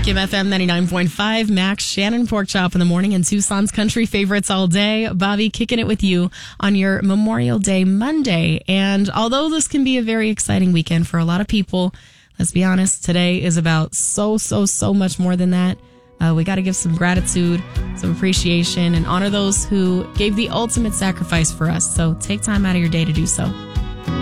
Kim FM 99.5, Max, Shannon Porkchop in the morning, and Tucson's country favorites all day. Bobby kicking it with you on your Memorial Day Monday. And although this can be a very exciting weekend for a lot of people, let's be honest, today is about so much more than that. We got to give some gratitude, some appreciation, and honor those who gave the ultimate sacrifice for us. So take time out of your day to do so.